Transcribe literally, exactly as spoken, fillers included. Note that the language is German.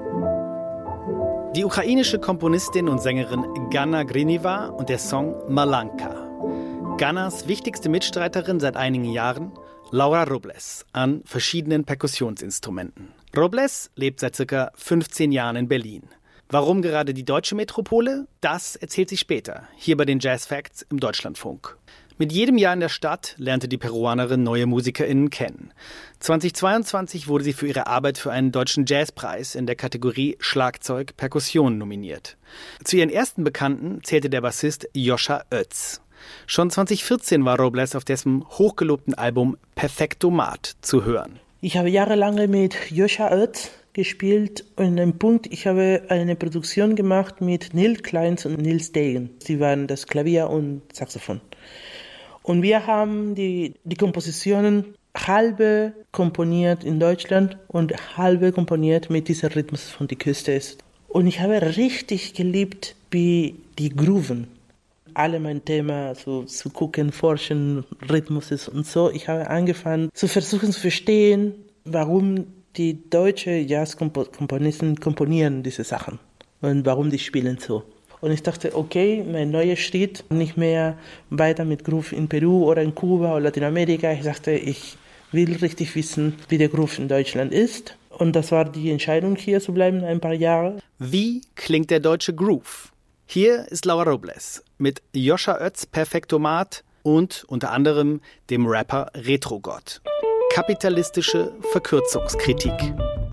Die ukrainische Komponistin und Sängerin Ganna Griniva und der Song Malanka. Gannas wichtigste Mitstreiterin seit einigen Jahren, Laura Robles, an verschiedenen Perkussionsinstrumenten. Robles lebt seit circa fünfzehn Jahren in Berlin. Warum gerade die deutsche Metropole? Das erzählt sie später, hier bei den Jazz Facts im Deutschlandfunk. Mit jedem Jahr in der Stadt lernte die Peruanerin neue MusikerInnen kennen. zweitausendzweiundzwanzig wurde sie für ihre Arbeit für einen deutschen Jazzpreis in der Kategorie Schlagzeug Perkussion nominiert. Zu ihren ersten Bekannten zählte der Bassist Joscha Oetz. Schon zweitausendvierzehn war Robles auf dessen hochgelobten Album Perfektomat zu hören. Ich habe jahrelang mit Joscha Oetz gespielt und an einem Punkt, ich habe eine Produktion gemacht mit Neil Kleins und Nils Degen. Sie waren das Klavier und Saxophon. Und wir haben die, die Kompositionen halbe komponiert in Deutschland und halbe komponiert mit diesem Rhythmus von der Küste. Und ich habe richtig geliebt, wie die Grooven. Alle mein Thema, so zu gucken, forschen, Rhythmus ist und so. Ich habe angefangen zu versuchen zu verstehen, warum die deutschen Jazzkomponisten komponieren diese Sachen und warum die spielen so. Und ich dachte, okay, mein neuer Schritt, nicht mehr weiter mit Groove in Peru oder in Kuba oder Lateinamerika. Ich dachte, ich will richtig wissen, wie der Groove in Deutschland ist. Und das war die Entscheidung, hier zu bleiben, ein paar Jahre. Wie klingt der deutsche Groove? Hier ist Laura Robles mit Joscha Oetz Perfektomat und unter anderem dem Rapper Retrogott. Kapitalistische Verkürzungskritik.